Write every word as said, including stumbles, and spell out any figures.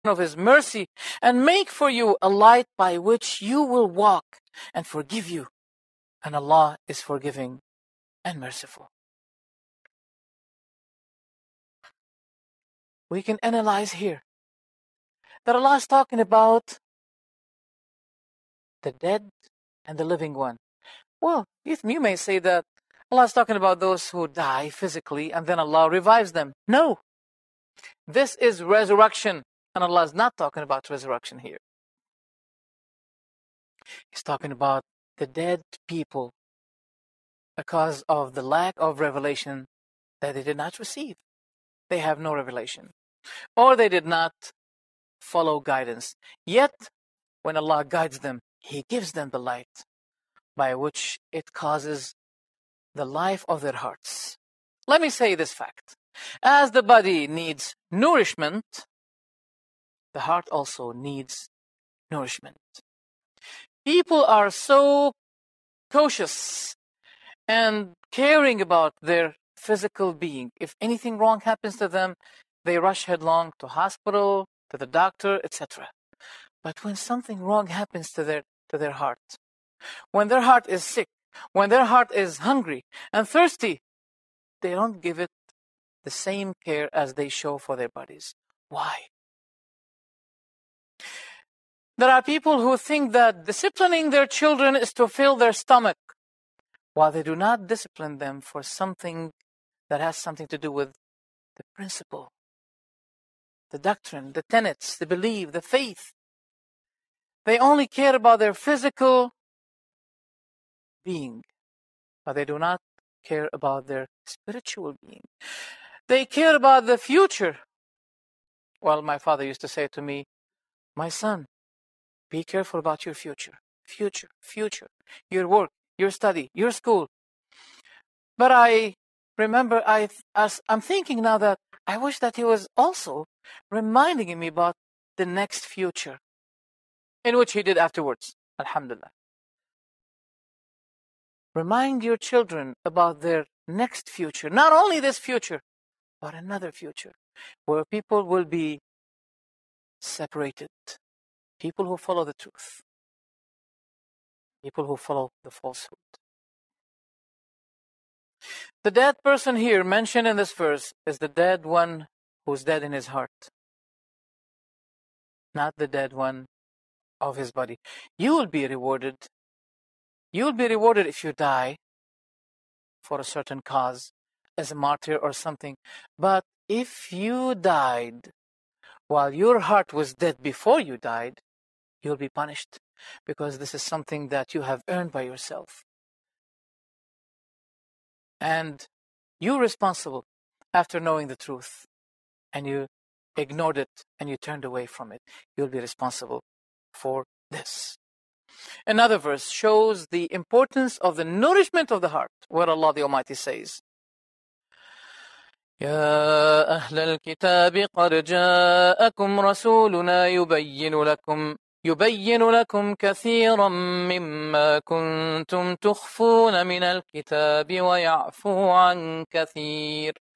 of His mercy and make for you a light by which you will walk and forgive you. And Allah is forgiving and merciful. We can analyze here that Allah is talking about the dead and the living one. Well, you, you may say that Allah is talking about those who die physically and then Allah revives them. No. This is resurrection. And Allah is not talking about resurrection here. He's talking about the dead people because of the lack of revelation that they did not receive. They have no revelation. Or they did not follow guidance. Yet, when Allah guides them, He gives them the light by which it causes the life of their hearts. Let me say this fact. As the body needs nourishment, the heart also needs nourishment. People are so cautious and caring about their physical being. If anything wrong happens to them, they rush headlong to hospital, to the doctor, et cetera. But when something wrong happens to their to their heart, when their heart is sick, when their heart is hungry and thirsty, they don't give it the same care as they show for their bodies. Why? There are people who think that disciplining their children is to fill their stomach, while they do not discipline them for something that has something to do with the principle, the doctrine, the tenets, the belief, the faith. They only care about their physical being, but they do not care about their spiritual being. They care about the future. Well, my father used to say to me, my son, be careful about your future, future, future, your work, your study, your school. But I remember, I, as I'm thinking now that I wish that he was also reminding me about the next future, in which he did afterwards. Alhamdulillah. Remind your children about their next future, not only this future, but another future, where people will be separated. People who follow the truth. People who follow the falsehood. The dead person here mentioned in this verse is the dead one who's dead in his heart, not the dead one of his body. You will be rewarded. You will be rewarded if you die for a certain cause, as a martyr or something. But if you died while your heart was dead before you died, you'll be punished, because this is something that you have earned by yourself. And you're responsible after knowing the truth, and you ignored it and you turned away from it. You'll be responsible for this. Another verse shows the importance of the nourishment of the heart, where Allah the Almighty says, يا أهل الكتاب قد جاءكم رسولنا يبين لكم يبين لكم كثيرا مما كنتم تخفون من الكتاب ويعفو عن كثير.